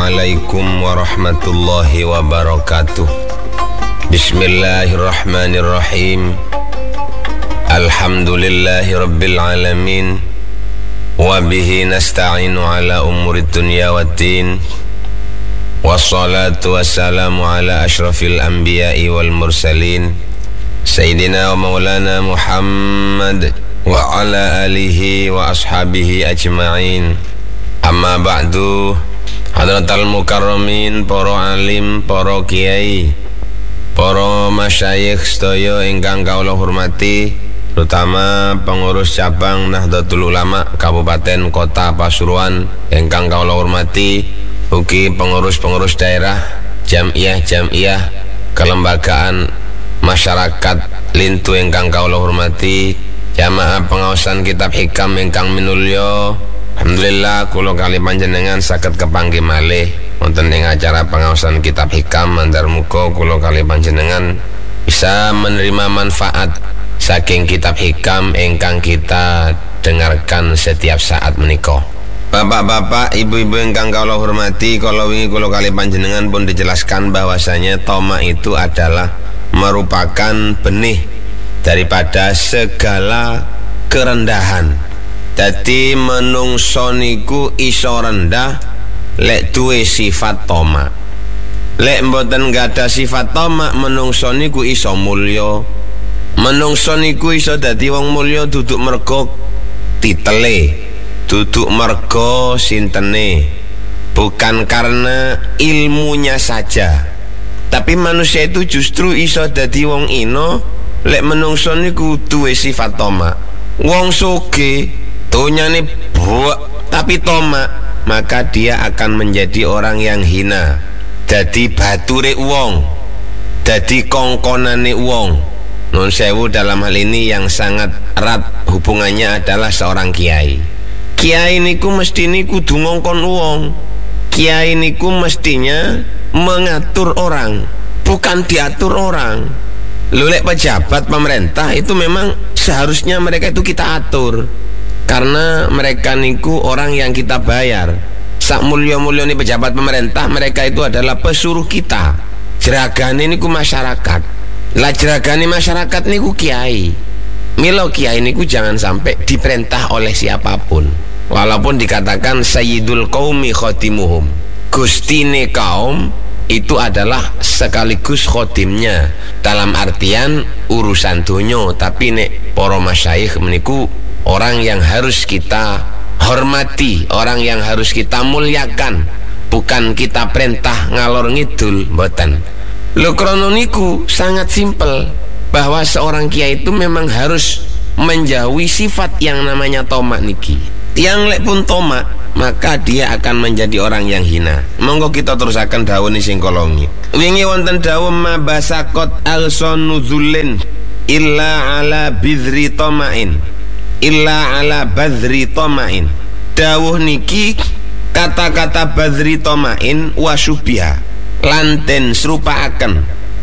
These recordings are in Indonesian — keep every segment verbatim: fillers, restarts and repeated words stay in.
Assalamualaikum warahmatullahi wabarakatuh. Bismillahirrahmanirrahim. Alhamdulillahi rabbil alamin. Wabihi nasta'inu ala umuri dunya waddin. Wassalatu wassalamu ala ashrafil anbiya'i wal mursalin, Sayyidina wa maulana Muhammad wa ala alihi wa ashabihi ajma'in. Amma ba'du. Hadratal mukarramin, para alim, para kiai, para masyayikh sedaya ingkang kawula hormati, terutama pengurus cabang Nahdlatul Ulama Kabupaten Kota Pasuruan ingkang kawula hormati, ugi pengurus-pengurus daerah, jamiah-jamiah, kelembagaan masyarakat lintu ingkang kawula hormati, jamaah pengaosan kitab hikam ingkang minulya. Alhamdulillah kula kali panjenengan saged kepanggih malih wonten ing acara pengaosan kitab hikam. Mandar muga kula kali panjenengan bisa menerima manfaat saking kitab hikam ingkang kita dengarkan setiap saat menika. Bapak-bapak, ibu-ibu ingkang kula hormati, kala wingi kula kali panjenengan pun dijelaskan bahwasanya toma itu adalah merupakan benih daripada segala kerendahan. Dadi menungso niku iso rendah lek duwe sifat toma. Lek mboten gadah sifat toma, menungso niku iso mulya. Menungso niku iso dadi wong mulya duduk mergo titele, duduk mergo sintene, bukan karena ilmunya saja. Tapi manusia itu justru iso dadi wong ino lek menungso niku duwe sifat toma. Wong sugih dunyane buak tapi toma, maka dia akan menjadi orang yang hina, dadi bature wong, dadi kongkonane wong. Nun sewu, dalam hal ini yang sangat erat hubungannya adalah seorang kiai. Kiai niku mesti niku kudu ngongkon wong. Kiai niku mestinya mengatur orang, bukan diatur orang. Lulek pejabat pemerintah itu memang seharusnya mereka itu kita atur, karena mereka niku orang yang kita bayar. Sak mulya-mulya ni pejabat pemerintah, mereka itu adalah pesuruh kita. Jeragane niku masyarakat. Lah jeragane masyarakat niku kiai. Milo kiai niku jangan sampai diperintah oleh siapapun. Walaupun dikatakan sayyidul qaumi khatimuhum, gustine kaum itu adalah sekaligus khotimnya, dalam artian urusan dunyo. Tapi nek para masyayikh meniku orang yang harus kita hormati, orang yang harus kita muliakan, bukan kita perintah ngalor ngidul, mboten. Lho krono niku sangat simpel, bahwa seorang kiai itu memang harus menjauhi sifat yang namanya tomak niki. Tiang lek pun tomak, maka dia akan menjadi orang yang hina. Monggo kita terusaken dawuh sing kolongi. Wingi wonten dawuh mabasakot alsonuzulin illa ala bidri tomain, illa ala badri tomain. Dawuh niki kata-kata badri tomain wasyubiha lanten serupaaken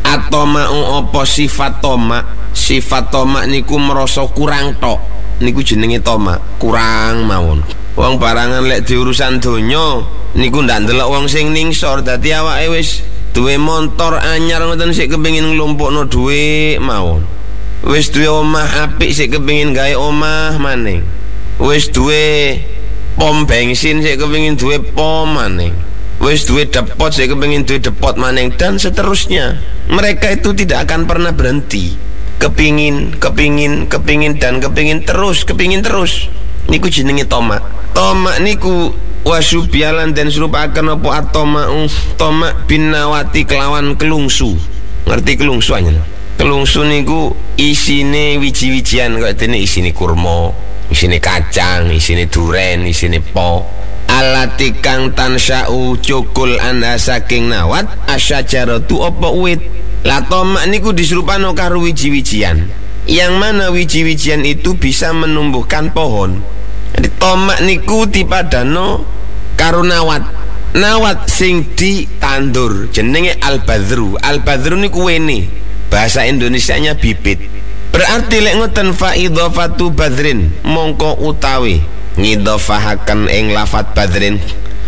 atomau opo sifat tomak. Sifat tomak niku merasa kurang tok, niku jenenge tomak, kurang mawon. Wong barangan lek diurusan donya niku ndak ndelok wong sing ningsor. Dadi awake wis duwe montor anyar ngoten sik kepengin nglumpukno dhuwit mawon. Wis duwe omah apik sik kepengin gawe omah maning. Wis duwe pom bensin sik kepengin duwe pom maning. Wis duwe depot sik kepengin duwe depot maning, dan seterusnya. Mereka itu tidak akan pernah berhenti. Kepingin, kepingin, kepingin dan kepingin terus, kepingin terus. Niku jenenge tomak. Tomak niku wasyubialan dan serupakan apa atomau tomak bin nawati kelawan kelungsu. Ngerti kelungsu aja? Kelungsu niku isine wiji-wijian, kaya dene isine kurma, isine kacang, isine duren, isine po. Alati kang tansa'u cukul anda saking nawat asyajaratu apa uwit. Lah tomak niku diserupano karo wiji-wijian, yang mana wiji-wijian itu bisa menumbuhkan pohon. Jadi tomak niku dipadano karo nawat. Nawat sing ditandur jenenge al-badru. Al-badru niku wene, bahasa Indonesianya bibit. Berarti lek ngoten fa idhafatu badrin, mongko utawi ngidhafahaken ing lafat badrin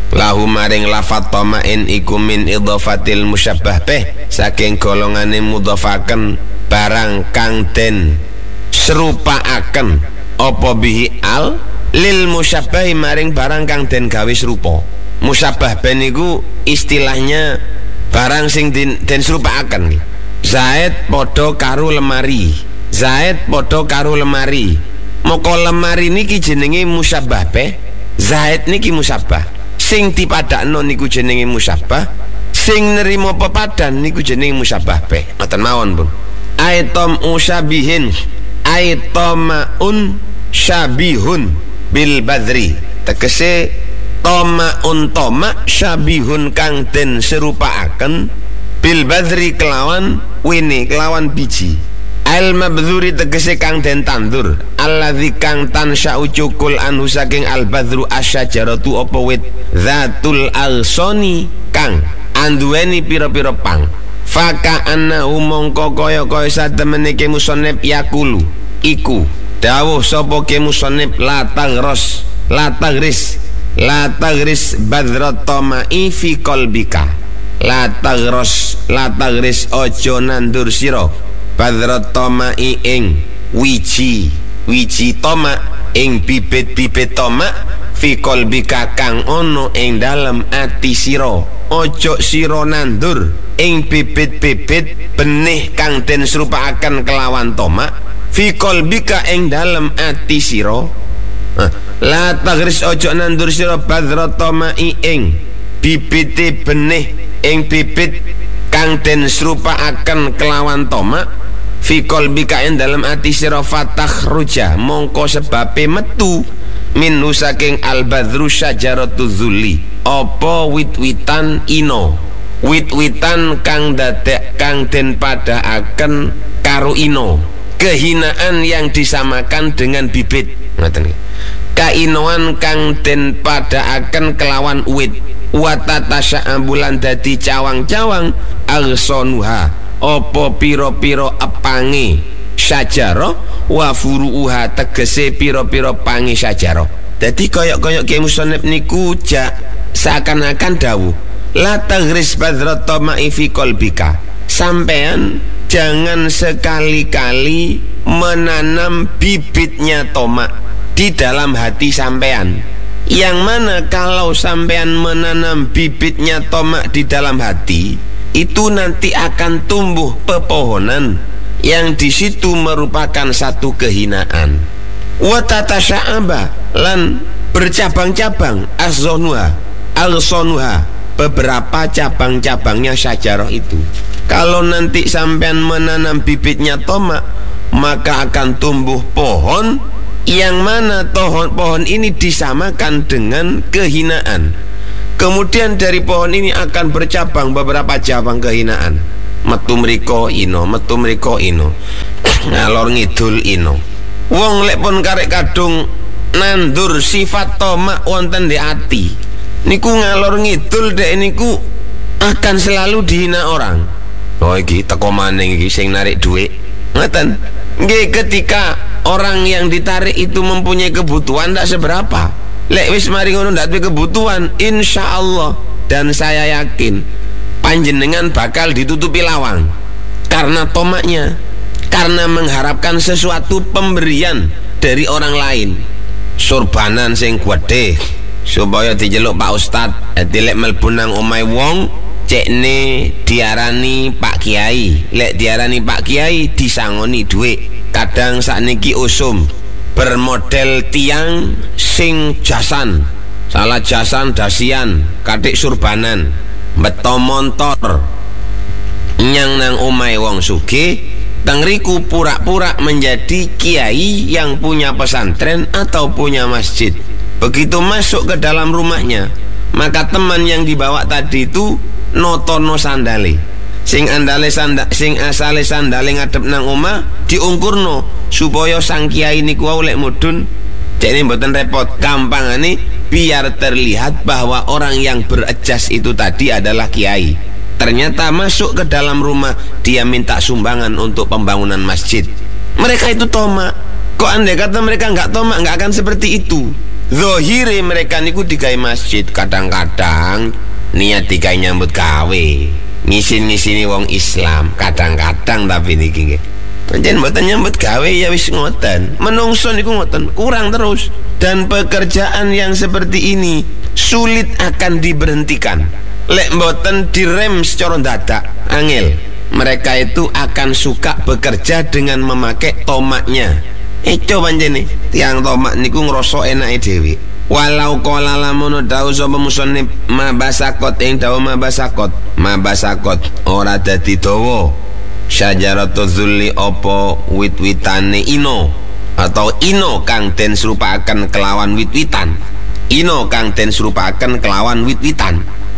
lahu maring lafat toma'in iku min idhafatil musyabbah bih saking golongane mudhafaken barang kang den serupaaken apa bihi al lil musyabbah maring barang kang den gawe serupa. Musyabbah bih niku istilahnya barang sing den, den serupaaken. Zaid padha karo lemari, Zaid padha karo lemari. Moko lemari niki jenenge musyabbah bih, Zaid niki musyabbah. Sing dipadakno niku jenenge musyabbah, sing nerima pepadan niku jenenge musyabbah bih. Ngoten mawon, Bun. Aitom usyabihin, aitomaun syabihun bil badri. Tegese tomaun toma syabihun kang den serupaaken bil badri kelawan wini kelawan biji. Al mabdzuri tegese kang den tandur, alladzi kang tansa'u cukul anhu saking al badru asyajaratu apa wit zatul alsoni kang anduweni pira-pira pang. Faka annahu mongko kaya-kaya satemene ke musannif yakulu iku dawuh sapa ke musannif la tagros la tagris la tagris badrat tama'i fi qalbika la tagros la tagris ojo nandur sira badrat tama'i ing wiji wiji toma ing bibit-bibit toma fi qalbika kang ono ing dalem ati sira. Ojo sira nandur ing bibit-bibit benih kang den serupaaken kelawan toma fi qalbika ing dalem ati sira. La tagris ojo nandur sira badrat tama'i ing bibite benih ing bibit kang den serupaaken kelawan toma fi qalbika ing dalem ati sira fatah ruja mongko sebabe metu min saking al badru syajaratu dzulli apa wit-witan ino, wit-witan kang dadek kang den padaaken karo ino, kehinaan yang disamakan dengan bibit. Ngoten iki. Kainoan kang den padaaken kelawan wit, watatasya ambulan dadi cawang-cawang alsonuha apa pira-pira epange syajara wa furuuha tegese pira-pira pange syajara. Dadi koyok-koyok ke musannif niku ja seakan-akan dawuh la tagris badrat tama'i fi qalbika, sampean jangan sekali-kali menanam bibitnya tomak di dalam hati sampean. Yang mana kalau sampean menanam bibitnya tomak di dalam hati, itu nanti akan tumbuh pepohonan yang di situ merupakan satu kehinaan. Wa tatasya'aba lan bercabang-cabang azzonuha al-sonuha beberapa cabang-cabangnya syajarah itu. Kalau nanti sampean menanam bibitnya tomak, maka akan tumbuh pohon yang mana pohon pohon ini disamakan dengan kehinaan. Kemudian dari pohon ini akan bercabang beberapa cabang kehinaan. Metu mriko ino, metu mriko ino, ngalor ngidul ino. Wong lek pun karek kadung nandur sifat tomak wonten di ati, niku ngalor ngidul dek niku akan selalu dihina orang. Oh iki teko maning iki sing narik duit. Ngoten. Nggih, ketika orang yang ditarik itu mempunyai kebutuhan ndak seberapa. Lek wis mari ngono ndak duwe kebutuhan, insyaallah dan saya yakin panjenengan bakal ditutupi lawang karena tomaknya, karena mengharapkan sesuatu pemberian dari orang lain. Surbanan sing gede supaya dijeluk Pak Ustad, dadi lek mlebu nang omahe wong cekne diarani Pak Kiai, lek diarani Pak Kiai disangoni dhuwit. Kadang sakniki usum bermodel tiang sing jasan, salah jasan dasian katik surbanan beto montor nyang nang omahe wong sugih, tengriku pura-pura menjadi kiai yang punya pesantren atau punya masjid. Begitu masuk ke dalam rumahnya, maka teman yang dibawa tadi itu notono sandale, sing andale sanda, sing asale sandale ngadep nang omah diungkurno supaya sang kiai niku wau lek mudhun dekne mboten repot, gampangane biar terlihat bahwa orang yang berejas itu tadi adalah kiai. Ternyata masuk ke dalam rumah dia minta sumbangan untuk pembangunan masjid. Mereka itu tomak. Kok andai kata mereka nggak tomak, nggak akan seperti itu. Zahire mereka niku digawe masjid, kadang-kadang niat digawe nyambut gawe, ngisin-ngisini wong Islam, kadang-kadang tapi niki nggih. Pancen mboten nyambut gawe ya wis ngoten. Menungso niku ngoten, kurang terus. Dan pekerjaan yang seperti ini sulit akan diberhentikan. Lek mboten direm secara dadak, angel. Mereka itu akan suka bekerja dengan memakai tomaknya. Eco pancene, tiang tomak niku ngrasa enake dhewe. Walau qala lamun dawuh sapa musannif mabasakot ing dawuh mabasakot. Mabasakot ora dadi dawa. Syajaratu zulli opo wit-witane ino atau ino kang den serupaken kelawan wit-witan. Ino kang den serupaken kelawan wit-witan.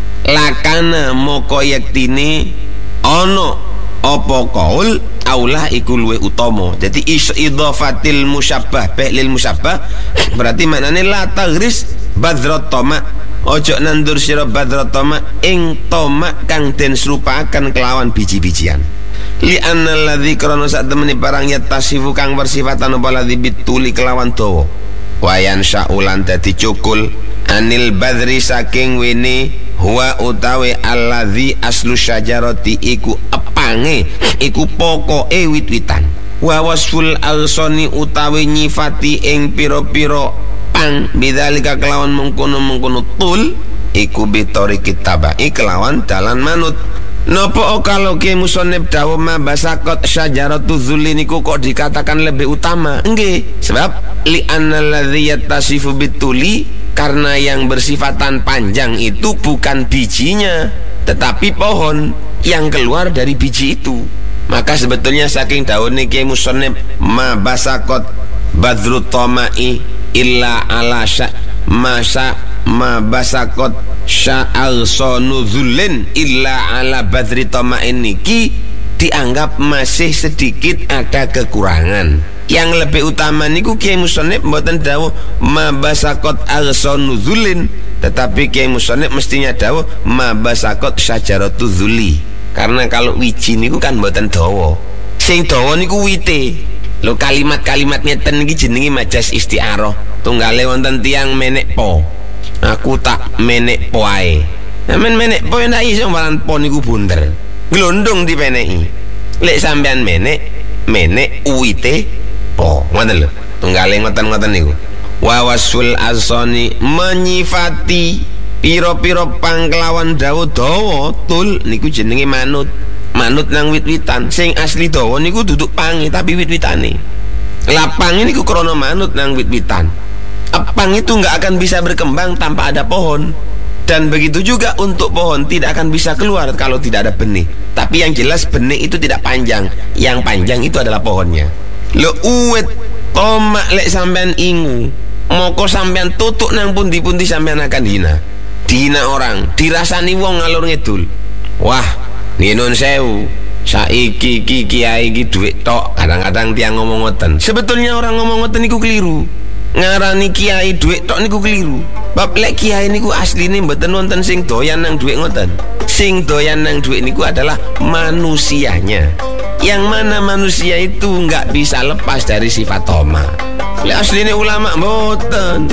Lakana moko yektine ono opo kaul aulah iku luwih utama. Jadi idhafatil musyabbah lil musyabbah berarti maknane la tagris badrat tama. Ojo nandur sira badrat tama ing tomak kang den serupaken kelawan biji-bijian. Li anna alladzi krana sak temene barang yatasifu kang bersifatan apa ladzi bituli kelawan dawa wayan syaulan dadi cukul anil badri saking wene huwa utawi alladzi aslu syajarati iku epange iku pokoke wit-witan wa wasful alsoni utawi nyifati ing pira-pira pang bidzalika kelawan mengkono-mengkono tul iku bitori kitabai kelawan dalan manut. Nopo kalau ke musonib dawuh mabasakot syajaratu zulli niku kok dikatakan lebih utama? Nggih, sebab li annal ladzi yattasifu bituli, karena yang bersifatan panjang itu bukan bijinya, tetapi pohon yang keluar dari biji itu. Maka sebetulnya saking dawuh niki musonib mabasakot badrut tamai illa ala sya masa mabasakot sya'al sonuzulin illa ala badri tama'in niki dianggap masih sedikit ada kekurangan. Yang lebih utama niku Kiai Musonib mboten dawuh mabasakot al-sonuzulin, tetapi Kiai Musonib mestinya dawuh mabasakot syajaratu zuli. Karena kalau wiji niku kan mboten dawa. Sing dawa niku wite. Lho kalimat-kalimat ngeten niki jenenge majas isti'arah. Tunggale wonten tiyang menek po. Aku tak menek po ae. Amen menek po ndak iso malan po niku bunder. Glondong dipeneki. Lek sampean menek, menek uite po. Ngoten lho. Tunggale ngoten-ngoten niku. Wa wasul asani menyifati pira-pira pangkelawan dawuh dawa tul niku jenenge manut. Manut nang wit-witan. Sing asli dawa niku duduk pange tapi wit-witane. Lapang niku krana manut nang wit-witan. Epang itu nggak akan bisa berkembang tanpa ada pohon, dan begitu juga untuk pohon tidak akan bisa keluar kalau tidak ada benih. Tapi yang jelas benih itu tidak panjang, yang panjang itu adalah pohonnya. Lo uwet tomak lek sampean ingu, moko sampean tutuk nang pundi-pundi sampean akan dihina, dihina orang, dirasani wong ngalur ngidul. Wah, ninun sewu, saiki iki kiai iki duit tok. Kadang-kadang tiang ngomong ngoten. Sebetulnya orang ngomong ngoten niku keliru. Ngarani kiai duit tok niku keliru. Bab lek kiai niku asline mboten wonten sing doyan nang duit ngoten. Sing doyan nang duit niku adalah manusianya. Yang mana manusia itu nggak bisa lepas dari sifat toma. Lek asline ulama mboten.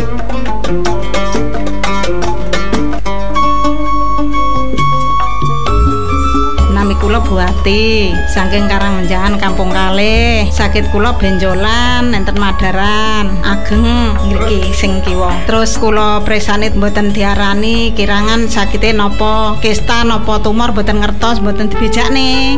Nami kula Buati saking Karangmenjangan Kampung Kalih. Sakit kula benjolan enten Madaran ageng ngriki sing kiwa. Terus kula presanit mboten diarani kirangan sakite napa, kista napa tumor mboten ngertos, mboten dibejakne.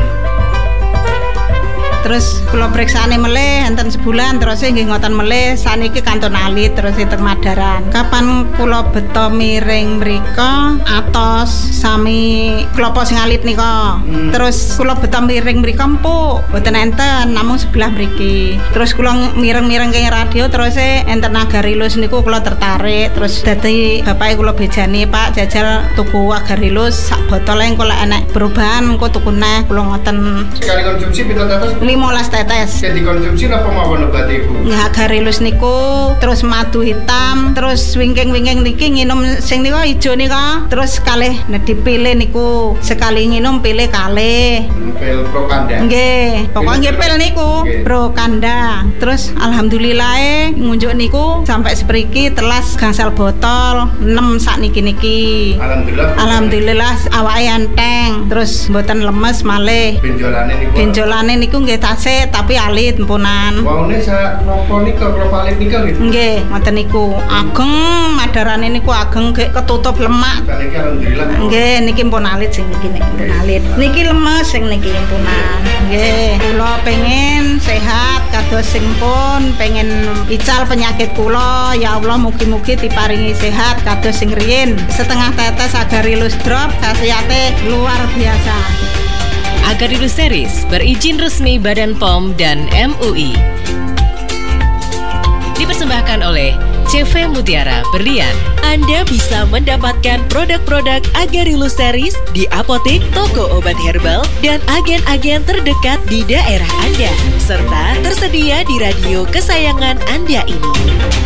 Terus kula periksane melih enten sebulan, terus nggih ngoten melih saniki kantun alit terus enten Madaran. Kapan kula beto miring mrika atos sami klopo sing alit nika. Hmm. Terus kula beto miring mrika empuk, mboten enten namung sebelah mriki. Terus kula mireng-mireng ke radio terus enten Agarilus niku kula tertarik. Terus dadi bapake kula bejani, Pak jajal tuku Agarilus sak botol engko lek enek perubahan engko tuku neh kula ngoten. Sekali konsumsi pinten tetes? limolas tetes. Sing dikonsumsi napa mawon obat Ibu? Nggak Agarilus niku, terus madu hitam, terus wingking-wingking niki nginum sing nika ijo nika, terus kalih nek dipilih niku sekali nginum pilih kalih. Pil Prokanda. Nggih, pokoknya nggih pil niku Prokanda. Terus alhamdulillah ngunjuk niku sampai sepriki telas gangsal botol enam sak niki-niki. Alhamdulillah. Alhamdulillah awake enteng, terus mboten lemes malih. Benjolane niku. Benjolane niku nggih tasih tapi alit empunan. Waune sak napa nika kula palit nika nggih. Nggih, ngoten niku. Ageng madarane niku ageng gek ketutup lemak. Niki alhamdulillah. Nggih, niki pun alit sing niki niki pun alit. Niki lemes sing niki empunan. Nggih, kula pengen sehat kados sing pun pengen ical penyakit kula. Ya Allah mugi-mugi diparingi sehat kados sing riyin. Setengah tetes Agarilus drop khasiate luar biasa. Agarilus Series berizin resmi Badan P O M dan M U I. Dipersembahkan oleh C V Mutiara Berlian. Anda bisa mendapatkan produk-produk Agarilus Series di apotek, toko obat herbal, dan agen-agen terdekat di daerah Anda. Serta tersedia di radio kesayangan Anda ini.